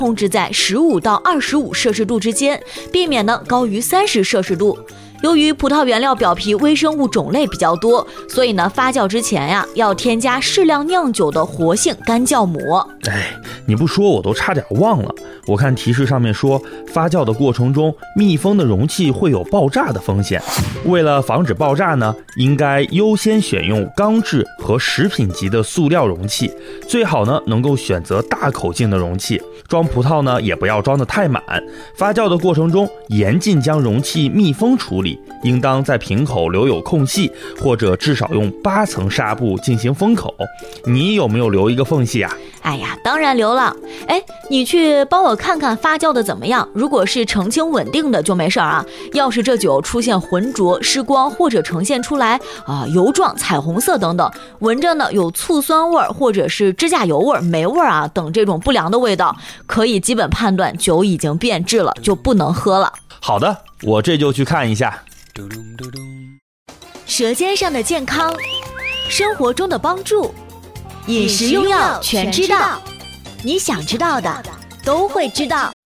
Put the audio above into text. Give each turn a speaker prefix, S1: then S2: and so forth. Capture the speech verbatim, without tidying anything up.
S1: 控制在十五到二十五摄氏度之间，避免呢高于三十摄氏度。由于葡萄原料表皮微生物种类比较多，所以呢发酵之前呀，要添加适量酿酒的活性干酵母。
S2: 哎，你不说我都差点忘了。我看提示上面说，发酵的过程中，密封的容器会有爆炸的风险。为了防止爆炸呢，应该优先选用钢制和食品级的塑料容器，最好呢能够选择大口径的容器。装葡萄呢也不要装得太满。发酵的过程中，严禁将容器密封处理，应当在瓶口留有空隙，或者至少用八层纱布进行封口。你有没有留一个缝隙啊？
S1: 哎呀，当然留了。哎，你去帮我看看发酵的怎么样，如果是澄清稳定的就没事啊。要是这酒出现浑浊、失光，或者呈现出来啊、呃、油状、彩虹色等等，闻着呢有醋酸味或者是指甲油味、霉味啊等这种不良的味道，可以基本判断酒已经变质了，就不能喝了。
S2: 好的，我这就去看一下。
S1: 舌尖上的健康，生活中的帮助，饮食用药全知道，你想知道的都会知道。